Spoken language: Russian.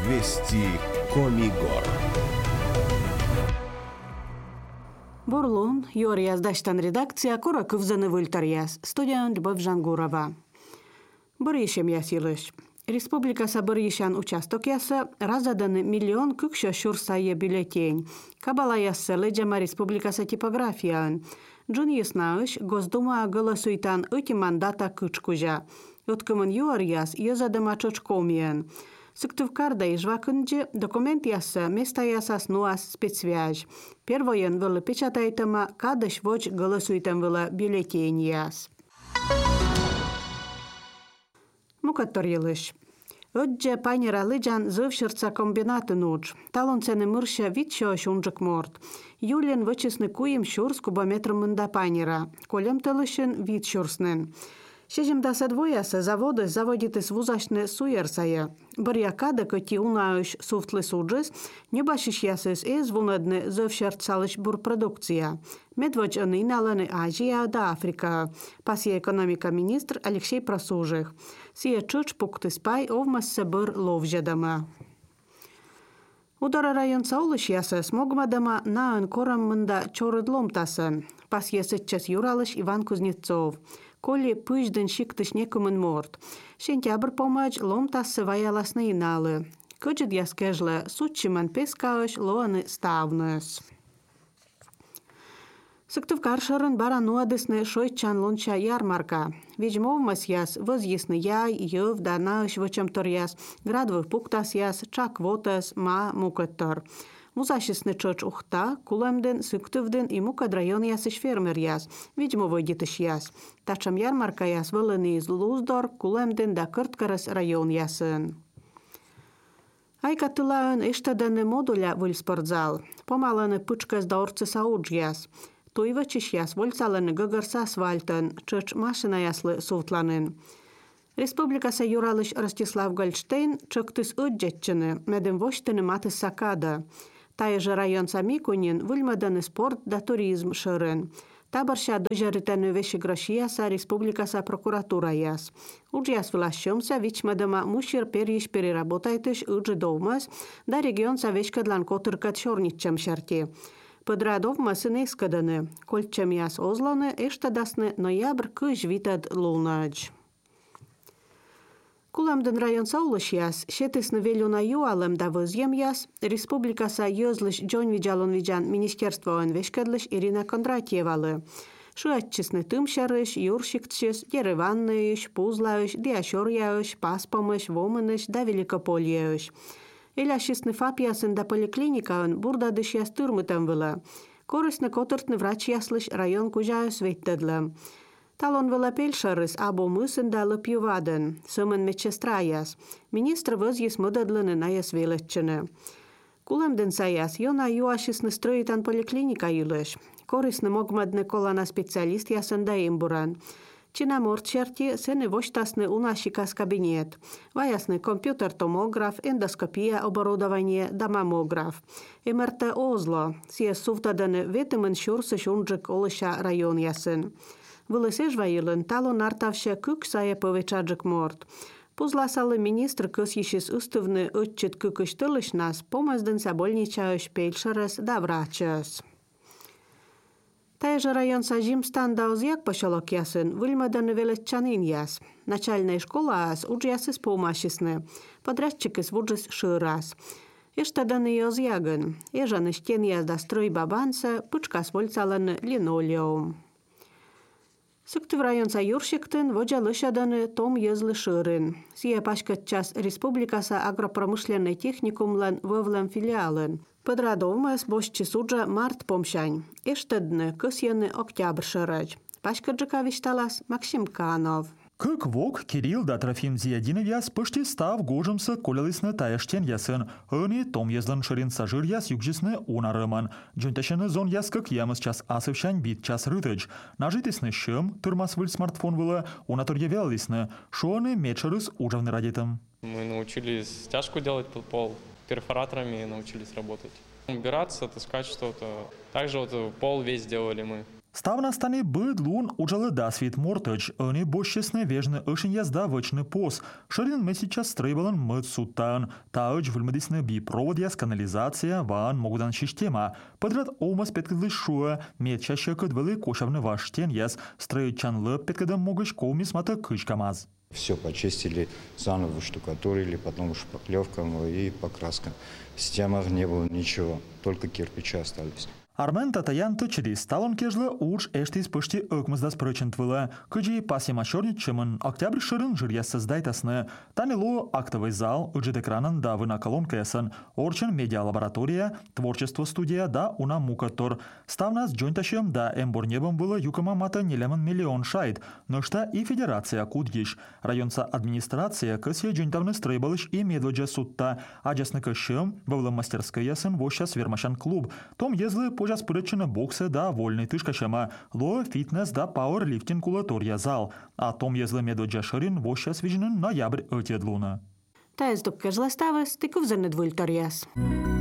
Вести Комигор. Бурлун, Юрияс Даштан редакция, Кура Кывзаны Вультарьяс, студия Любовь Жангурова. Бұрышем ясилыш. Республика Сабырышан участок ясы разаданы миллион күкші шурсайы бюллетень. Кабала ясы леджама республикасы типографиян. Джун яснауш Госдума голосуйтан ыти мандата кычкужа. Уткымын Юрияс езадыма чочкомиен. Сыктывкарда и жвакынджи документ ясы места ясас нуас спецсвязь. Первоен вылы печатайтыма кадыш воч голосуйтан вылы бюллетень яс. Мукаттор йылыш. Ödje painera lijan zывшырца комбинаты нуч. Талон цены мырща витчо шунжык морт. Юлен вычесны куем шурс кубометром мында пайнера. Колем тылышын вит шурснен. 72 заводы заводитыс вузашны суерсая. Бір якады көти унауш суфтлы суджыс, небашиш ясыс эз вунадны зывшырцалыш бурпродукция. Медвоч аны иналаны Азия да Африка. Паси экономика министр Алексей Просужих. Сия чуч пукты спай овмассы бір ловжадама. Удара район саулыш ясы смогмадама наын корам мында чорыдлом тасын. Паси сыччас юралыш Иван Кузнецов. Коли пыждын шиктыш некумын морт. Сентябрь помач лом тасы ваяласны иналы. Кыджыд яскежлы сутчиман пескауш лоаны ставныс. Сыктывкар шырын бара нуадысны шойчан лонча ярмарка. Ведьмовмас яс возъясны яй, йыв да наыш вычамтор яс, градвых пуктас яс, чак вотас, ма мукаттор. Музашисны чоч ухта, кулемден, сыктывден и мукад район ясыш фермер яс, ведьмовой дитыш яс. Тачам ярмарка яс вылыны из Луздор, кулемден да кырткарас район ясын. Айкатылаын эштаданы модуля выл спортзал. Помаланы пычкас да орцы сауджь яс. Туйвачиш яс вольцаланы гыгырса асфальтын, чыч машина яслы суфтланын. Республикаса юралыш Ростислав Гольштейн чыктыс ыджетчыны, медем воштыны матыс сакада. Тайы же район самикунин выльмаданы спорт да туризм шырын. Табарша дожарытаны веши грошияса республикаса прокуратура яс. Уджияс влашчымса вичмадама мушир периш переработайтыш ыджы довмас, да регионса вешкадлан котыркат шорниччам шарти. Подрадов масыны искаданы. Кольчам яс озланы эштадасны ноябрь кыж витад лунадж. Куламдын район саулыш яс, шетысны велюна юалым да вызьем яс, республикаса йозлыш джон виджалон виджан министерство вешкадлыш Ирина Кондратьевалы. Шуатчысны тымшарыш, юршиктчыс, Ереванныш, Пузлаыш, Диашорьяыш, Паспомыш, Вомыныш да Великопольеыш. Эляшисны фап ясын да поликлиникаын бурдадыш яс тырмытам вылы. Корысны котыртны врач яслыш район кужаыш веттадлы. Талон вела пельшарыс або мысын да лыпьювадын, сымын медсестра яс. Министр вызьес мыдадлыны на яс велетчыны. Кулемден саяс, йона юашисны строитан поликлиника юлыш. Корысны могмадны колана специалист ясын да имбуран. Чина морчерти сыны воштасны унашикас кабинет. Ваясны компьютер-томограф, эндоскопия оборудование да маммограф. МРТ Озло, сиес суфтаданы ветымын шурсы шунджык олыша район ясын. Вылысеш вайылын талон артавша күк сая повечаджык морт. Пузласалы министр кысйшис ыстывны ытчыт күкыш тылышнас, помаздын сабольничаыш пельшарас да врачас. Тайжа район сажим станда озяк пошалок ясын, выльмаданы велетчанин яс. Начальная школа ас уджясыс помашисны, подрядчикыс вуджыс шырас. Эштаданы озягын, ежаны штен яс да строй бабанса, пычкас вольцаланы линолеум. Сыктыв районса юршиктын воджалышаданы том езлы шырын. Сия пашкатчас республикаса агропромышленный техникумлан вывлан филиалын. Подрадовмас бошчы суджа март помшань. Эштадны кысьяны октябрь шырач. Пашкаджыка вишталас Максим Канов. Кык вок Кирилл да Трофим Зиядинов яс пышти став гожымсы колялысны таяштен ясын. Ыни том езлан шырин сажир яс югжисны унарыман. Джунташыны зон яс кык ямыс час асывшань бит час рытыч. Нажитысны шым, тырмас выль смартфон вылы, унатыр явялысны. Шоны мечерыс ужавны радитым. Мы научились стяжку делать под пол, перфораторами научились работать. Убираться, таскать что-то. Также вот пол весь делали мы. Ставна стане быдлун уджалы дасвит мортыч, они бощесны вежны ышин язда вычны пос. Шырин мы сейчас стрейбалан мыт суттан, таыч вылмадисны би провод яс канализация ван могудан система. Подряд омас петкадлы шуа, мет чаще кыдвалы кошавны ваштен яс, стрейчан лып петкадам могыш ковмис мата кычкамаз. Все почистили, заново штукатурили, потом шпаклевкам и покраска. В стенах не было ничего, только кирпичи остались. Армен Татаян тычри сталон кежлы уж эштис пышти ыкмыздас прычынтвылы. Кыджи пасема чымын октябрь шырын жирья создайтасны. Танило актовый зал, ыджид экранын да вына колонка ясын. Орчын медиалаборатория, творчество студия да уна мукатор. Ставнас джойнташем да эмборнебом было юкама мата нелемын миллион шайт. Нышта и федерация кудгиш. Районца администрация кысе джойнтавны стрейбалыш и медведжа сутта. Аджасны кышым, бывлы мастерская ясын вощас вермашан клуб. Том езлы пожас прычыны боксы да вольный тышкашама, ло фитнес да пауэрлифтинг кулатория зал, а том езлы медведжа шырин вощас вижнын ноябрь ötedluna. Та ездок кажла ставес, тиков зернедвульторияс.